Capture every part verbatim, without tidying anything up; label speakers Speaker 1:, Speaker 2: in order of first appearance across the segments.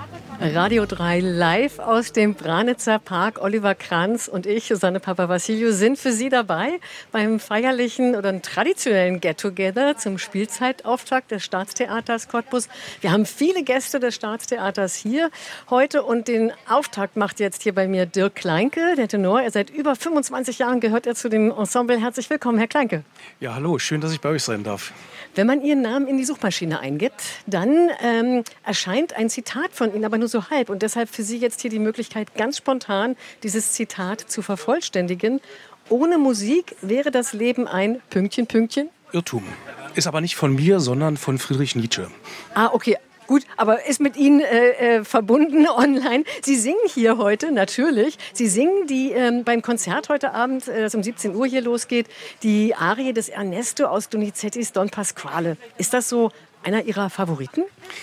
Speaker 1: Radio drei live aus dem Branitzer Park. Oliver Kranz und ich, Susanne Papavassiliou, sind für Sie dabei beim feierlichen oder traditionellen Get-Together zum Spielzeitauftakt des Staatstheaters Cottbus. Wir haben viele Gäste des Staatstheaters hier heute und den Auftakt macht jetzt hier bei mir Dirk Kleinke, der Tenor. Er seit über fünfundzwanzig Jahren gehört er zu dem Ensemble. Herzlich willkommen, Herr Kleinke.
Speaker 2: Ja, hallo, schön, dass ich bei euch sein darf.
Speaker 1: Wenn man Ihren Namen in die Suchmaschine eingibt, dann ähm, erscheint ein Zitat von Ihnen, aber nur so halb. Und deshalb für Sie jetzt hier die Möglichkeit, ganz spontan dieses Zitat zu vervollständigen. Ohne Musik wäre das Leben ein Pünktchen, Pünktchen?
Speaker 2: Irrtum. Ist aber nicht von mir, sondern von Friedrich Nietzsche.
Speaker 1: Ah, okay. Gut, aber ist mit Ihnen äh, äh, verbunden online. Sie singen hier heute, natürlich. Sie singen die ähm, beim Konzert heute Abend, äh, das um siebzehn Uhr hier losgeht, die Arie des Ernesto aus Donizettis Don Pasquale. Ist das so einer Ihrer Favoriten?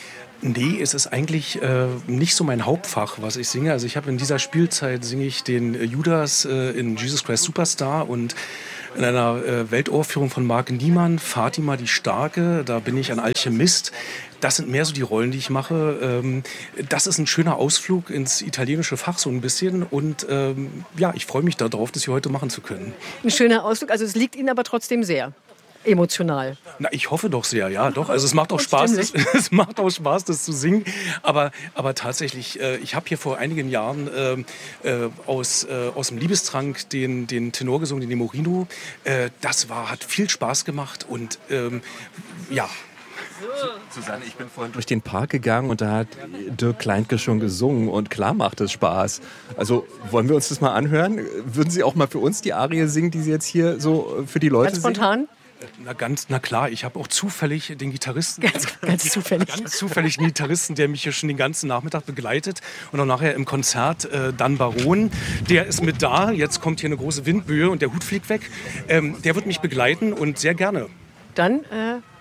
Speaker 2: Nee, es ist eigentlich äh, nicht so mein Hauptfach, was ich singe. Also ich habe in dieser Spielzeit singe ich den Judas äh, in Jesus Christ Superstar und in einer äh, Weltaufführung von Marc Niemann, Fatima die Starke, da bin ich ein Alchemist. Das sind mehr so die Rollen, die ich mache. Ähm, das ist ein schöner Ausflug ins italienische Fach so ein bisschen und ähm, ja, ich freue mich darauf, das hier heute machen zu können.
Speaker 1: Ein schöner Ausflug, also es liegt Ihnen aber trotzdem sehr emotional.
Speaker 2: Na, ich hoffe doch sehr, ja, doch. Also es macht auch Spaß, das, es macht auch Spaß, das zu singen. Aber, aber tatsächlich, äh, ich habe hier vor einigen Jahren äh, äh, aus, äh, aus dem Liebestrank den, den Tenor gesungen, den Nemorino. Äh, das war, hat viel Spaß gemacht und ähm, ja.
Speaker 3: Susanne, ich bin vorhin durch den Park gegangen und da hat Dirk Kleinke schon gesungen und klar macht es Spaß. Also wollen wir uns das mal anhören? Würden Sie auch mal für uns die Arie singen, die Sie jetzt hier so für die Leute
Speaker 1: singen? Ganz spontan?
Speaker 2: Singen? Na ganz, na klar, ich habe auch zufällig den Gitarristen,
Speaker 1: ganz, ganz zufällig,
Speaker 2: ganz zufällig den Gitarristen, der mich hier schon den ganzen Nachmittag begleitet und auch nachher im Konzert, äh, Dan Baron, der ist mit da, jetzt kommt hier eine große Windböe und der Hut fliegt weg, ähm, der wird mich begleiten und sehr gerne.
Speaker 1: Dann äh